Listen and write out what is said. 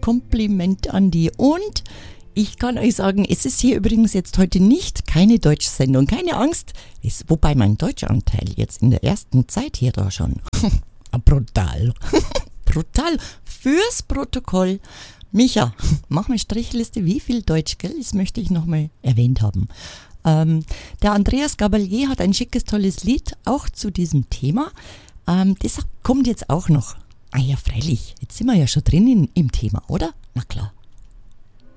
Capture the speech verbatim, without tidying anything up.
Kompliment an die. Und ich kann euch sagen, es ist hier übrigens jetzt heute nicht keine Deutschsendung, keine Angst. Es, wobei mein Deutschanteil jetzt in der ersten Zeit hier da schon brutal, brutal fürs Protokoll. Micha, mach mal Strichliste, wie viel Deutsch, gell? Das möchte ich nochmal erwähnt haben. Ähm, der Andreas Gabalier hat ein schickes, tolles Lied, auch zu diesem Thema. Ähm, das kommt jetzt auch noch. Ah ja, freilich, jetzt sind wir ja schon drin in, im Thema, oder? Na klar.